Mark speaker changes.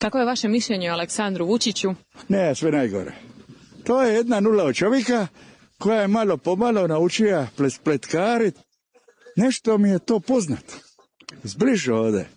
Speaker 1: Kako je vaše mišljenje o Aleksandru Vučiću?
Speaker 2: Ne, sve najgore. To je jedna nula od čovjeka koja je malo pomalo naučila spletkarit. Nešto mi je to poznato. Zbliže ovdje.